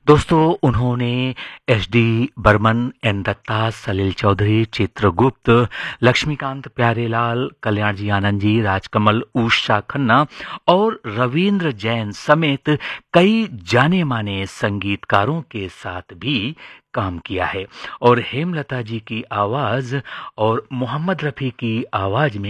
दोस्तों उन्होंने SD. Burman, N. Dutta, सलील चौधरी, चित्रगुप्त, लक्ष्मीकांत प्यारेलाल, कल्याण जी आनंद जी, राजकमल, उषा खन्ना और रविंद्र जैन समेत कई जाने माने संगीतकारों के साथ भी काम किया है और हेमलता जी की आवाज और मोहम्मद रफ़ी की आवाज में